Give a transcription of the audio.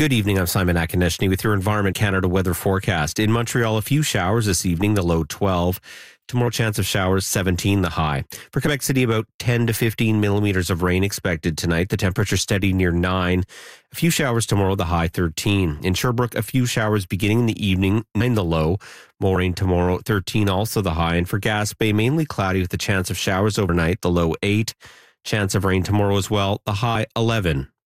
Good evening, I'm Simon Akineshny with your Environment Canada weather forecast. In Montreal, a few showers this evening, the low 12. Tomorrow, chance of showers, 17, the high. For Quebec City, about 10 to 15 millimeters of rain expected tonight. The temperature steady near 9. A few showers tomorrow, the high 13. In Sherbrooke, a few showers beginning in the evening, 9 the low. More rain tomorrow, 13 also the high. And for Gaspé, mainly cloudy with a chance of showers overnight, the low 8. Chance of rain tomorrow as well, the high 11.